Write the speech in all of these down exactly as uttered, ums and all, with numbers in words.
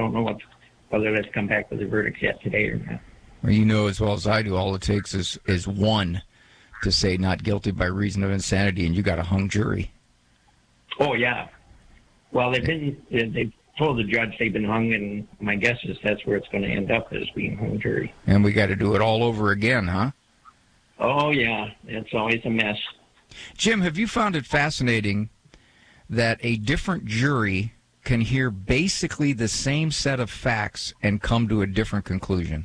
don't know what, whether that's come back with a verdict yet today or not. Well, you know as well as I do, all it takes is, is one to say not guilty by reason of insanity, and you got a hung jury. Oh, yeah. Well, they've been, they've told the judge they've been hung, and my guess is that's where it's going to end up, as being hung jury. And we got to do it all over again, huh? Oh, yeah. It's always a mess. Jim, have you found it fascinating that a different jury can hear basically the same set of facts and come to a different conclusion?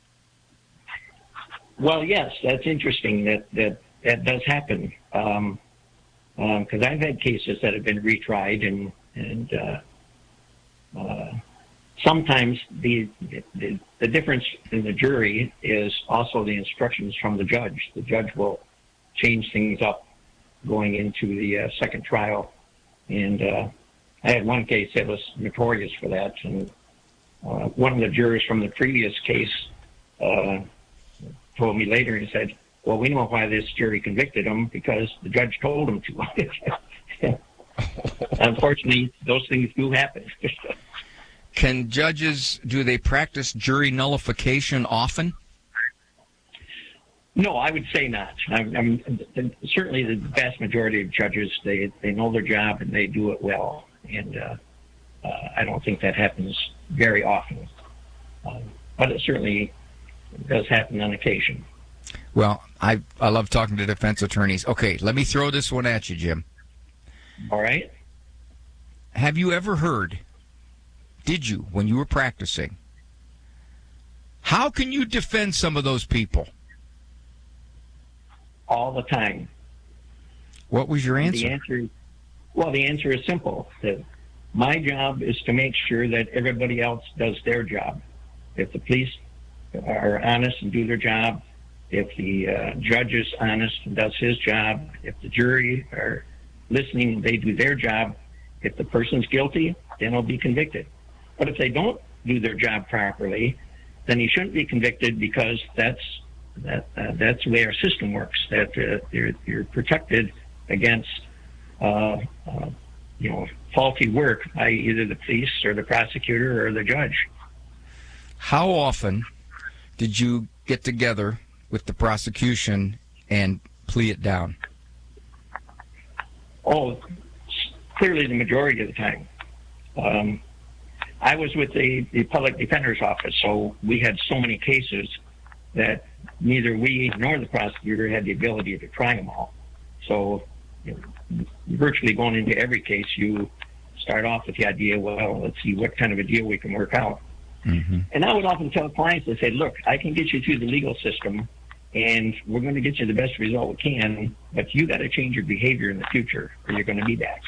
Well, yes, that's interesting. That that, that does happen. Um, because um, I've had cases that have been retried, and and uh, uh, sometimes the, the the difference in the jury is also the instructions from the judge. The judge will change things up going into the uh, second trial, and uh, I had one case that was notorious for that, and uh, one of the jurors from the previous case uh, told me later and said, well, we know why this jury convicted him, because the judge told him to. Unfortunately, those things do happen. Can judges, do they practice jury nullification often? No, I would say not. I'm, I'm, certainly the vast majority of judges, they, they know their job and they do it well. And uh, uh, I don't think that happens very often. Um, but it certainly does happen on occasion. Well, I, I love talking to defense attorneys. Okay, let me throw this one at you, Jim. All right. Have you ever heard, did you, when you were practicing, how can you defend some of those people? All the time. What was your answer? The answer, well, the answer is simple. That my job is to make sure that everybody else does their job. If the police are honest and do their job, if the uh, judge is honest and does his job, if the jury are listening, they do their job. If the person's guilty, then he'll be convicted. But if they don't do their job properly, then he shouldn't be convicted, because that's that uh, that's the way our system works. That uh, you're, you're protected against uh, uh, you know faulty work by either the police or the prosecutor or the judge. How often did you get together with the prosecution and plea it down? Oh, clearly the majority of the time. Um, I was with the, the public defender's office, so we had so many cases that neither we nor the prosecutor had the ability to try them all. So you know, virtually going into every case, you start off with the idea, well, let's see what kind of a deal we can work out. Mm-hmm. And I would often tell clients, I say, look, I can get you through the legal system, and we're going to get you the best result we can, but you got to change your behavior in the future, or you're going to be back.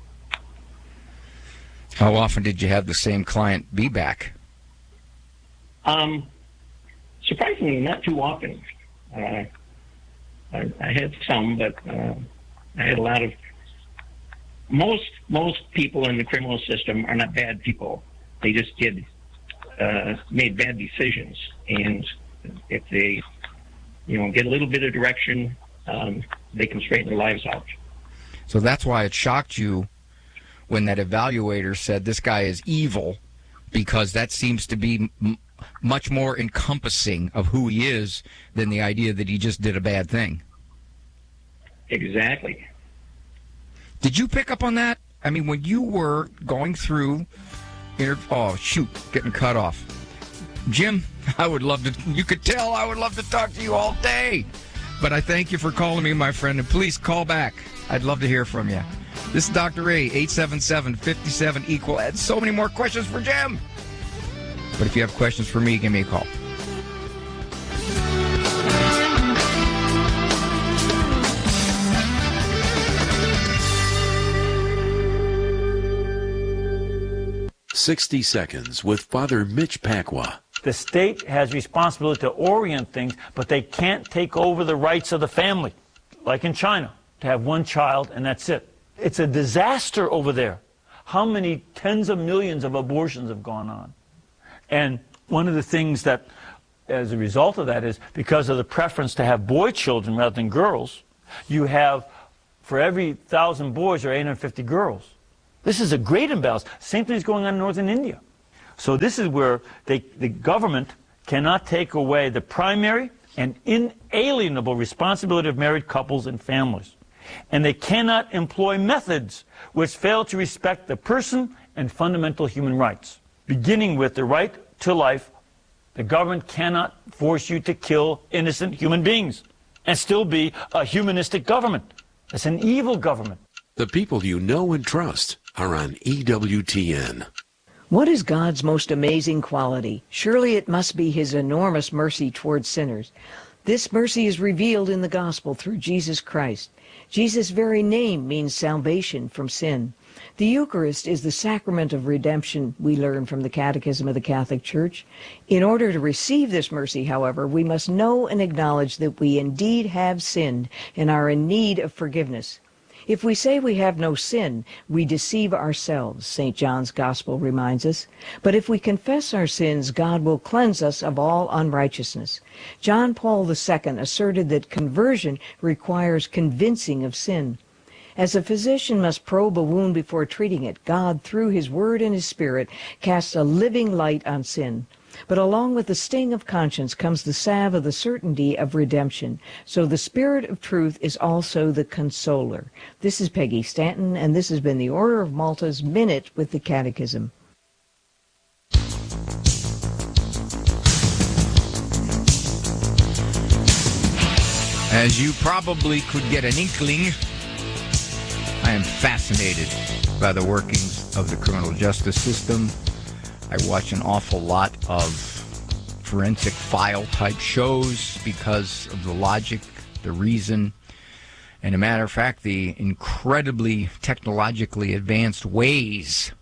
How often did you have the same client be back? Um, surprisingly, not too often. Uh, I, I had some, but uh, I had a lot of. Most most people in the criminal system are not bad people. They just did uh, made bad decisions, and if they, you know, get a little bit of direction, um, they can straighten their lives out. So that's why it shocked you when that evaluator said this guy is evil, because that seems to be m- much more encompassing of who he is than the idea that he just did a bad thing. Exactly. Did you pick up on that? I mean, when you were going through, inter- oh, shoot, getting cut off. Jim, I would love to, you could tell I would love to talk to you all day. But I thank you for calling me, my friend, and please call back. I'd love to hear from you. This is Doctor Ray, eight seven seven, five seven, equal. I had so many more questions for Jim. But if you have questions for me, give me a call. sixty seconds with Father Mitch Pacwa. The state has responsibility to orient things, but they can't take over the rights of the family, like in China, to have one child and that's it. It's a disaster over there. How many tens of millions of abortions have gone on? And one of the things that, as a result of that, is because of the preference to have boy children rather than girls, you have, for every thousand boys, there are eight hundred fifty girls. This is a great imbalance. Same thing is going on in northern India. So this is where they, the government cannot take away the primary and inalienable responsibility of married couples and families. And they cannot employ methods which fail to respect the person and fundamental human rights, beginning with the right to life. The government cannot force you to kill innocent human beings and still be a humanistic government. It's an evil government. The people you know and trust are on E W T N. What is God's most amazing quality? Surely it must be his enormous mercy towards sinners. This mercy is revealed in the gospel through Jesus Christ. Jesus' very name means salvation from sin. The Eucharist is the sacrament of redemption, we learn from the Catechism of the Catholic Church. In order to receive this mercy, however, we must know and acknowledge that we indeed have sinned and are in need of forgiveness. If we say we have no sin, we deceive ourselves, Saint John's Gospel reminds us. But if we confess our sins, God will cleanse us of all unrighteousness. John Paul the Second asserted that conversion requires convincing of sin. As a physician must probe a wound before treating it, God, through his word and his spirit, casts a living light on sin. But along with the sting of conscience comes the salve of the certainty of redemption. So the Spirit of truth is also the consoler. This is Peggy Stanton, and this has been the Order of Malta's Minute with the Catechism. As you probably could get an inkling, I am fascinated by the workings of the criminal justice system. I watch an awful lot of forensic file type shows because of the logic, the reason, and a matter of fact, the incredibly technologically advanced ways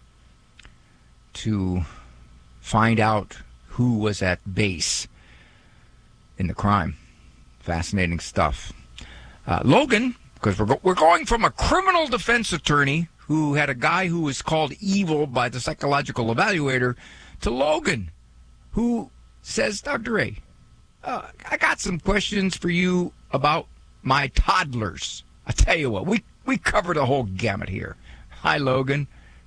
to find out who was at base in the crime. Fascinating stuff. Uh, Logan, because we're, go- we're going from a criminal defense attorney who had a guy who was called evil by the psychological evaluator, to Logan, who says, Doctor Ray, uh, I got some questions for you about my toddlers. I tell you what, we, we covered the whole gamut here. Hi, Logan.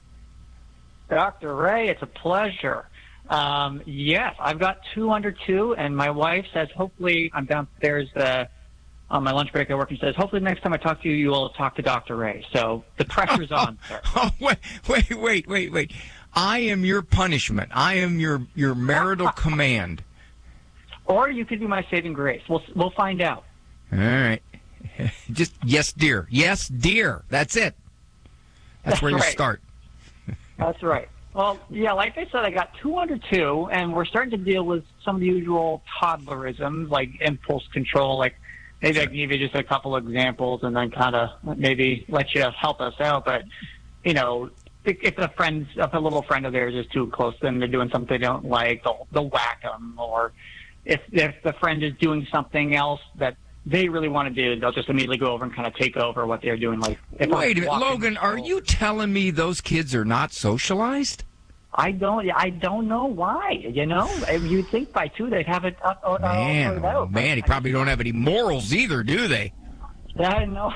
Doctor Ray, it's a pleasure. Um, yes, I've got two under two, and my wife says hopefully I'm downstairs uh, on my lunch break at work and says, hopefully next time I talk to you, you will talk to Doctor Ray. So the pressure's oh, on, sir. Oh, wait, wait, wait, wait, wait. I am your punishment. I am your, your marital command. Or you could be my saving grace. We'll we'll find out. All right. Just yes, dear. Yes, dear. That's it. That's, That's where you right. start. That's right. Well, yeah, like I said, I got two under two, and we're starting to deal with some of the usual toddlerisms, like impulse control. Like maybe I can give you just a couple examples and then kind of maybe let you help us out. But, you know, if, if a friend, if a little friend of theirs is too close to them, they're doing something they don't like, they'll, they'll whack them. Or if, if the friend is doing something else that they really want to do, they'll just immediately go over and kind of take over what they're doing. Like, if wait a I'm minute, Logan, are you telling me those kids are not socialized? I don't. I don't know why. You know, you'd think by two they'd have it up. Uh, man, oh, out, man, he probably don't have any morals either, do they? I know.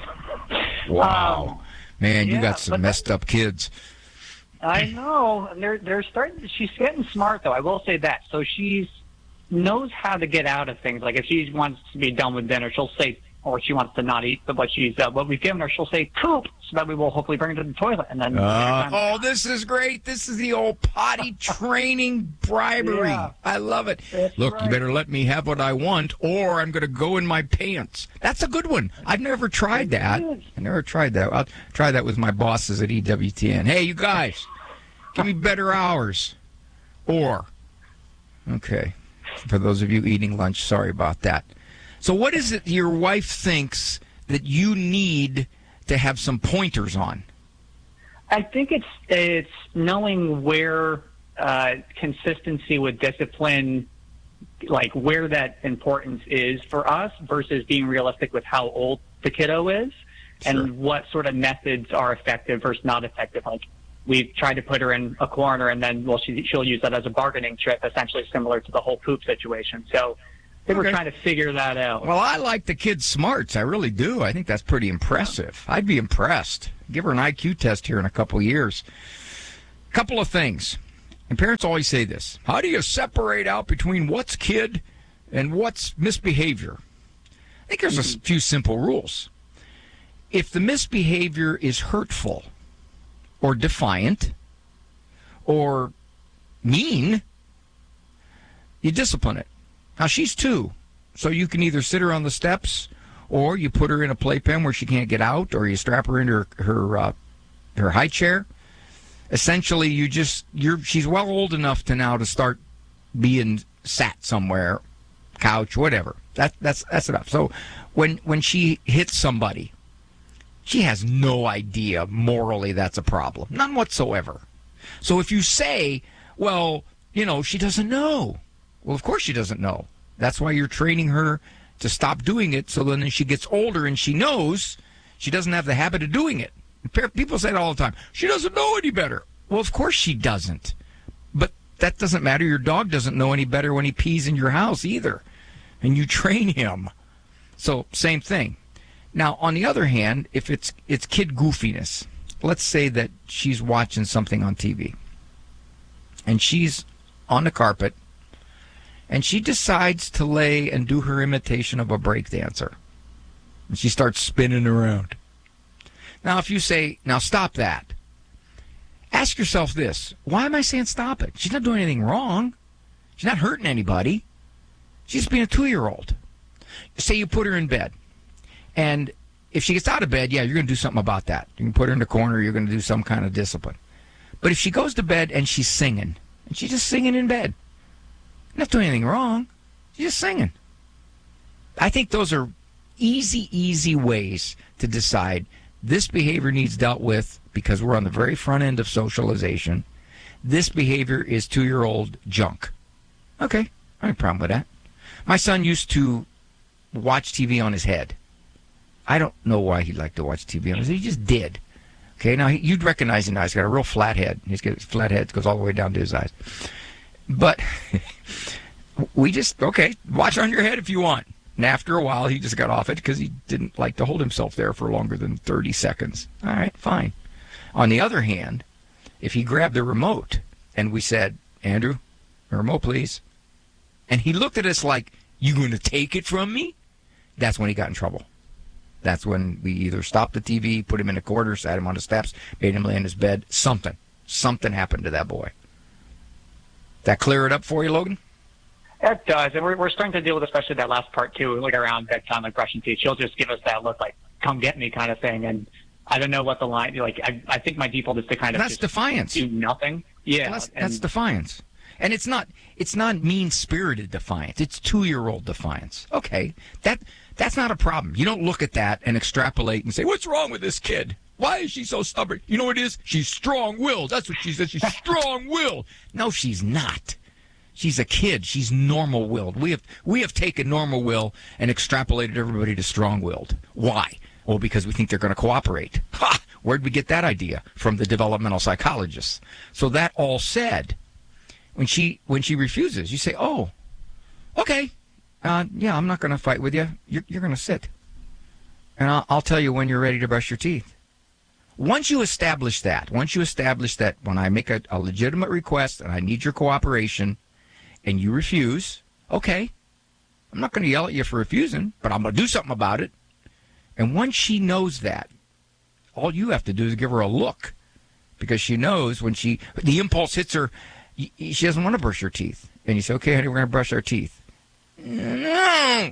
Wow, um, man, you yeah, got some messed up kids. I know. They're they're starting. She's getting smart, though. I will say that. So she's knows how to get out of things. Like if she wants to be done with dinner, she'll say, or she wants to not eat what she's uh, what we've given her, she'll say poop, so that we will hopefully bring her to the toilet. And then uh, oh, this is great. This is the old potty training bribery. Yeah, I love it. Look, right. You better better let me have what I want, or I'm going to go in my pants. That's a good one. I've never tried that. I never tried that. I'll try that with my bosses at E W T N. Hey, you guys, give me better hours. Or, okay, for those of you eating lunch, sorry about that. So what is it your wife thinks that you need to have some pointers on? I think it's it's knowing where uh, consistency with discipline, like where that importance is for us versus being realistic with how old the kiddo is. Sure. And what sort of methods are effective versus not effective. Like we've tried to put her in a corner and then, well, she, she'll use that as a bargaining chip, essentially similar to the whole poop situation. So I think okay. we're trying to figure that out. Well, I like the kid's smarts. I really do. I think that's pretty impressive. I'd be impressed. Give her an I Q test here in a couple years. Couple of things. And parents always say this, how do you separate out between what's kid and what's misbehavior? I think there's a few simple rules. If the misbehavior is hurtful or defiant or mean, you discipline it. Now, she's two, so you can either sit her on the steps or you put her in a playpen where she can't get out, or you strap her into her her, uh, her high chair. Essentially, you just you're she's well old enough to now to start being sat somewhere, couch, whatever. That that's that's enough. So when when she hits somebody, she has no idea morally that's a problem, none whatsoever. So if you say, well, you know, she doesn't know. Well, of course she doesn't know. That's why you're training her to stop doing it, so then when she gets older and she knows, she doesn't have the habit of doing it. People say it all the time. She doesn't know any better. Well, of course she doesn't. But that doesn't matter. Your dog doesn't know any better when he pees in your house either. And you train him. So, same thing. Now, on the other hand, if it's it's kid goofiness, let's say that she's watching something on T V. And she's on the carpet, and she decides to lay and do her imitation of a break dancer. And she starts spinning around. Now, if you say, now stop that, ask yourself this. Why am I saying stop it? She's not doing anything wrong. She's not hurting anybody. She's just being a two-year-old. Say you put her in bed. And if she gets out of bed, yeah, you're going to do something about that. You can put her in the corner. You're going to do some kind of discipline. But if she goes to bed and she's singing, and she's just singing in bed, not doing anything wrong. She's just singing. I think those are easy, easy ways to decide this behavior needs dealt with because we're on the very front end of socialization. This behavior is two-year-old junk. Okay, I have a problem with that. My son used to watch T V on his head. I don't know why he liked to watch T V on his head. He just did. Okay, now he, you'd recognize him now. He's got a real flat head. He's got his flat head goes all the way down to his eyes. But we just, okay, watch on your head if you want. And after a while, he just got off it because he didn't like to hold himself there for longer than thirty seconds. All right, fine. On the other hand, if he grabbed the remote and we said, Andrew, the remote, please. And he looked at us like, you going to take it from me? That's when he got in trouble. That's when we either stopped the T V, put him in a corner, sat him on the steps, made him lay in his bed. Something. Something happened to that boy. That clear it up for you, Logan? It does, and we're, we're starting to deal with especially that last part, too, like around bedtime, like brushing teeth. She'll just give us that look like, come get me kind of thing, and I don't know what the line, like, I, I think my default is to kind of that's just defiance. do nothing. Yeah. That's, and, that's defiance. And it's not it's not mean-spirited defiance. It's two-year-old defiance. Okay, that that's not a problem. You don't look at that and extrapolate and say, what's wrong with this kid? Why is she so stubborn? You know what it is? She's strong-willed. That's what she says. She's strong-willed. No, she's not. She's a kid. She's normal-willed. We have we have taken normal will and extrapolated everybody to strong-willed. Why? Well, because we think they're going to cooperate. Ha! Where'd we get that idea? From the developmental psychologists. So that all said, when she when she refuses, you say, oh, okay, uh, yeah, I'm not going to fight with you. You're, you're going to sit. And I'll, I'll tell you when you're ready to brush your teeth. Once you establish that, once you establish that when I make a, a legitimate request and I need your cooperation and you refuse, okay, I'm not going to yell at you for refusing, but I'm going to do something about it. And once she knows that, all you have to do is give her a look, because she knows when she, the impulse hits her, she doesn't want to brush her teeth. And you say, okay, honey, we're going to brush our teeth. No.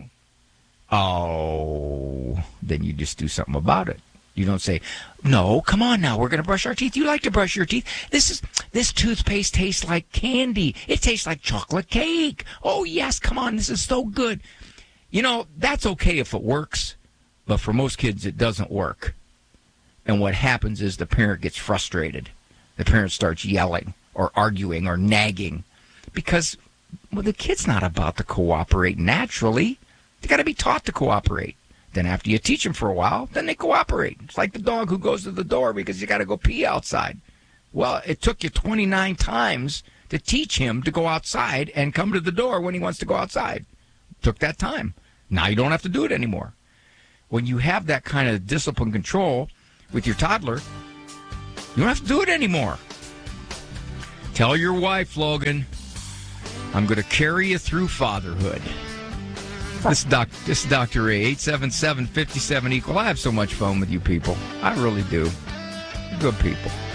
Oh, then you just do something about it. You don't say, no, come on now, we're going to brush our teeth. You like to brush your teeth. This is this toothpaste tastes like candy. It tastes like chocolate cake. Oh, yes, come on, this is so good. You know, that's okay if it works, but for most kids, it doesn't work. And what happens is the parent gets frustrated. The parent starts yelling or arguing or nagging because, well, the kid's not about to cooperate naturally. They got to be taught to cooperate. Then after you teach them for a while, then they cooperate. It's like the dog who goes to the door because you got to go pee outside. Well, it took you twenty-nine times to teach him to go outside and come to the door when he wants to go outside. It took that time. Now you don't have to do it anymore. When you have that kind of discipline control with your toddler, you don't have to do it anymore. Tell your wife, Logan, I'm going to carry you through fatherhood. This is, doc, this is Doctor A, eight seven seven, five seven, equal. I have so much fun with you people. I really do. You're good people.